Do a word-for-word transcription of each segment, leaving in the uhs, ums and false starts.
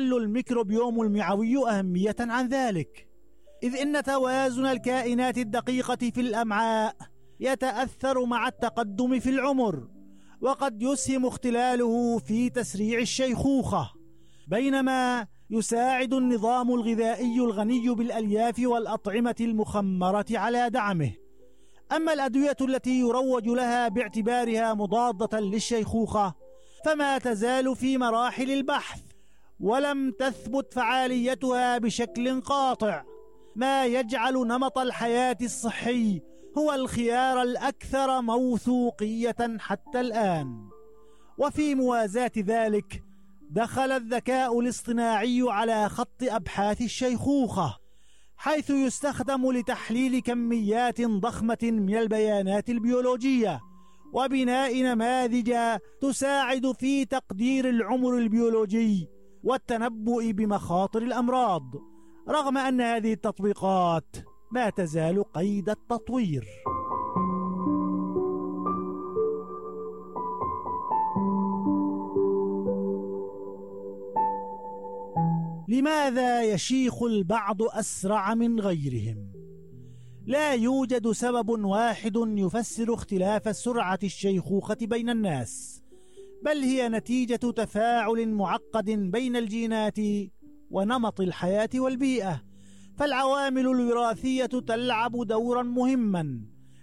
يقل الميكروبيوم المعوي أهمية عن ذلك، إذ إن توازن الكائنات الدقيقة في الأمعاء يتأثر مع التقدم في العمر، وقد يسهم اختلاله في تسريع الشيخوخة، بينما يساعد النظام الغذائي الغني بالألياف والأطعمة المخمرة على دعمه. أما الأدوية التي يروج لها باعتبارها مضادة للشيخوخة فما تزال في مراحل البحث، ولم تثبت فعاليتها بشكل قاطع، ما يجعل نمط الحياة الصحي هو الخيار الأكثر موثوقية حتى الآن. وفي موازاة ذلك دخل الذكاء الاصطناعي على خط أبحاث الشيخوخة، حيث يستخدم لتحليل كميات ضخمة من البيانات البيولوجية وبناء نماذج تساعد في تقدير العمر البيولوجي والتنبؤ بمخاطر الأمراض، رغم أن هذه التطبيقات ما تزال قيد التطوير. لماذا يشيخ البعض أسرع من غيرهم؟ لا يوجد سبب واحد يفسر اختلاف سرعة الشيخوخة بين الناس، بل هي نتيجة تفاعل معقد بين الجينات ونمط الحياة والبيئة. فالعوامل الوراثية تلعب دورا مهما،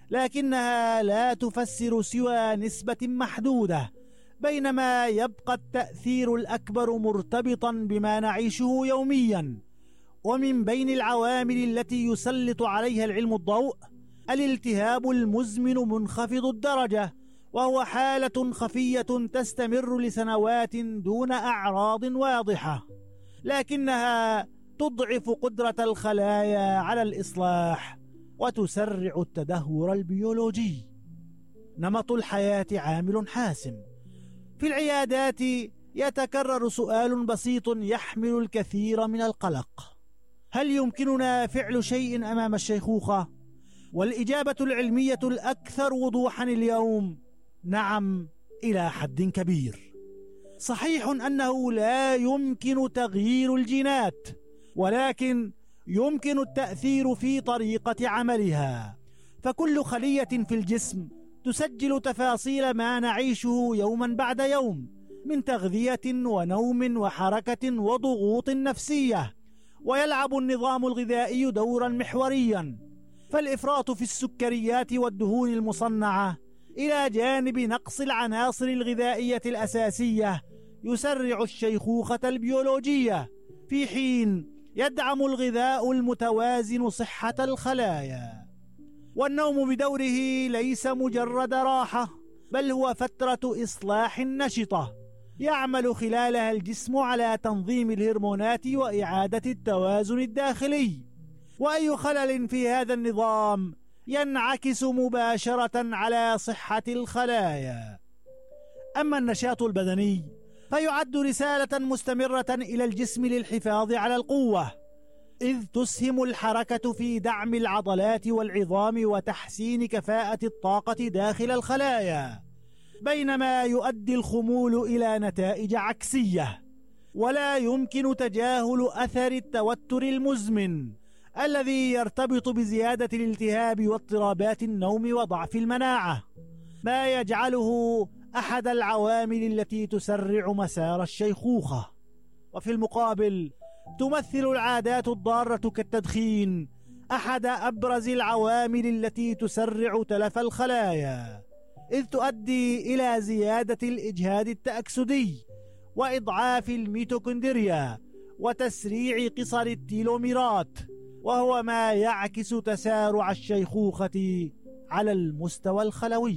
لكنها لا تفسر سوى نسبة محدودة، بينما يبقى التأثير الأكبر مرتبطا بما نعيشه يوميا. ومن بين العوامل التي يسلط عليها العلم الضوء الالتهاب المزمن منخفض الدرجة، وهو حالة خفية تستمر لسنوات دون أعراض واضحة، لكنها تضعف قدرة الخلايا على الإصلاح وتسرع التدهور البيولوجي. نمط الحياة عامل حاسم. في العيادات يتكرر سؤال بسيط يحمل الكثير من القلق: هل يمكننا فعل شيء أمام الشيخوخة؟ والإجابة العلمية الأكثر وضوحا اليوم: نعم، إلى حد كبير. صحيح أنه لا يمكن تغيير الجينات، ولكن يمكن التأثير في طريقة عملها. فكل خلية في الجسم تسجل تفاصيل ما نعيشه يوما بعد يوم من تغذية ونوم وحركة وضغوط نفسية، ويلعب النظام الغذائي دورا محوريا. فالإفراط في السكريات والدهون المصنعة إلى جانب نقص العناصر الغذائية الأساسية يسرع الشيخوخة البيولوجية، في حين يدعم الغذاء المتوازن صحة الخلايا. والنوم بدوره ليس مجرد راحة، بل هو فترة إصلاح نشطة يعمل خلالها الجسم على تنظيم الهرمونات وإعادة التوازن الداخلي. وأي خلل في هذا النظام ينعكس مباشرة على صحة الخلايا. أما النشاط البدني فيعد رسالة مستمرة إلى الجسم للحفاظ على القوة، إذ تسهم الحركة في دعم العضلات والعظام وتحسين كفاءة الطاقة داخل الخلايا، بينما يؤدي الخمول إلى نتائج عكسية. ولا يمكن تجاهل أثر التوتر المزمن الذي يرتبط بزيادة الالتهاب واضطرابات النوم وضعف المناعة، ما يجعله أحد العوامل التي تسرع مسار الشيخوخة. وفي المقابل تمثل العادات الضارة كالتدخين أحد أبرز العوامل التي تسرع تلف الخلايا، إذ تؤدي إلى زيادة الإجهاد التأكسدي وإضعاف الميتوكوندريا وتسريع قصر التيلوميرات، وهو ما يعكس تسارع الشيخوخة على المستوى الخلوي.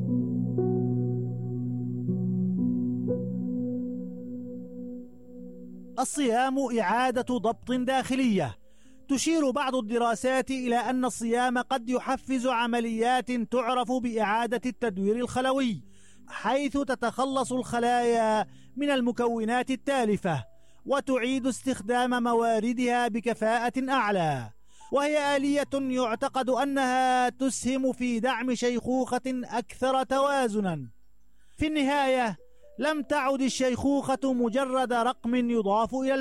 الصيام إعادة ضبط داخلية. تشير بعض الدراسات إلى أن الصيام قد يحفز عمليات تعرف بإعادة التدوير الخلوي، حيث تتخلص الخلايا من المكونات التالفة وتعيد استخدام مواردها بكفاءة أعلى، وهي آلية يعتقد أنها تسهم في دعم شيخوخة أكثر توازنا. في النهاية لم تعد الشيخوخة مجرد رقم يضاف إلى